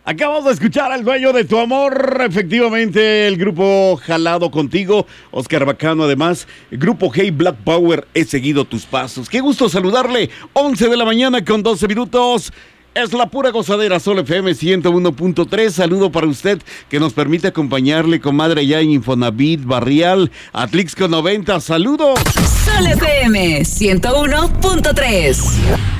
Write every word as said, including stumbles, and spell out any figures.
Acabamos de escuchar al dueño de tu amor, efectivamente, el grupo Jalado Contigo, Oscar Bacano, además, el grupo Hey Black Power, he seguido tus pasos. Qué gusto saludarle, once de la mañana con doce minutos. Es la pura gozadera, Sol F M ciento uno punto tres. Saludo para usted que nos permite acompañarle, comadre, ya en Infonavit, Barrial, Atlixco noventa. Saludos. Sol F M ciento uno punto tres.